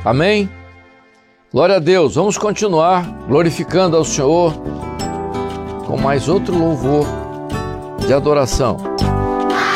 Amém? Glória a Deus. Vamos continuar glorificando ao Senhor com mais outro louvor de adoração.